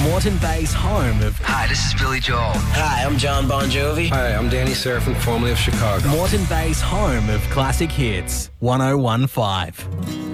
Moreton Bay's home of... Hi, this is Billy Joel. Hi, I'm John Bon Jovi. Hi, I'm Danny Serafin, formerly of Chicago. Moreton Bay's home of classic hits. 101.5.